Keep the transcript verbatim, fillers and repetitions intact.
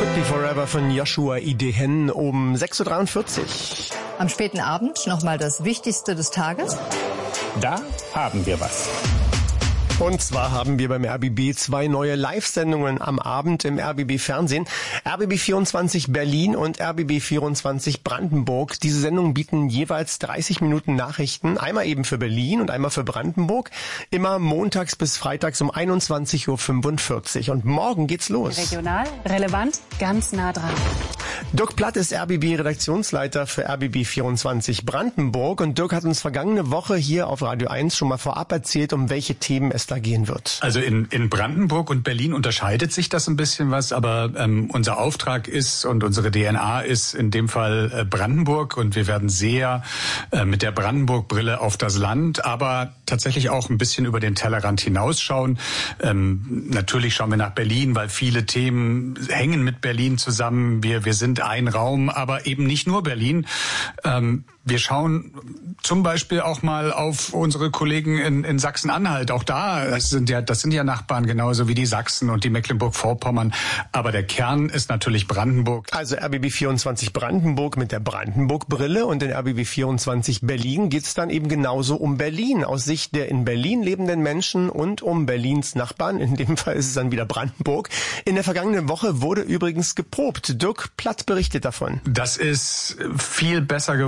Happy Forever von Joshua Idehen um sechs Uhr dreiundvierzig. Am späten Abend nochmal das Wichtigste des Tages. Da haben wir was. Und zwar haben wir beim R B B zwei neue Live-Sendungen am Abend im R B B Fernsehen. R B B vierundzwanzig Berlin und R B B vierundzwanzig Brandenburg. Diese Sendungen bieten jeweils dreißig Minuten Nachrichten. Einmal eben für Berlin und einmal für Brandenburg. Immer montags bis freitags um einundzwanzig Uhr fünfundvierzig. Und morgen geht's los. Regional, relevant, ganz nah dran. Dirk Platt ist R B B-Redaktionsleiter für R B B vierundzwanzig Brandenburg. Und Dirk hat uns vergangene Woche hier auf Radio eins schon mal vorab erzählt, um welche Themen es da gehen wird. Also in, in Brandenburg und Berlin unterscheidet sich das ein bisschen was, aber ähm, unser Auftrag ist und unsere D N A ist in dem Fall äh, Brandenburg, und wir werden sehr äh, mit der Brandenburg-Brille auf das Land, aber tatsächlich auch ein bisschen über den Tellerrand hinausschauen. Ähm, natürlich schauen wir nach Berlin, weil viele Themen hängen mit Berlin zusammen. Wir, wir sind ein Raum, aber eben nicht nur Berlin. Ähm, Wir schauen zum Beispiel auch mal auf unsere Kollegen in, in Sachsen-Anhalt. Auch da das sind ja, das sind ja Nachbarn genauso wie die Sachsen und die Mecklenburg-Vorpommern. Aber der Kern ist natürlich Brandenburg. Also R B B vierundzwanzig Brandenburg mit der Brandenburg-Brille, und in R B B vierundzwanzig Berlin geht's dann eben genauso um Berlin aus Sicht der in Berlin lebenden Menschen und um Berlins Nachbarn. In dem Fall ist es dann wieder Brandenburg. In der vergangenen Woche wurde übrigens geprobt. Dirk Platt berichtet davon. Das ist viel besser geworden.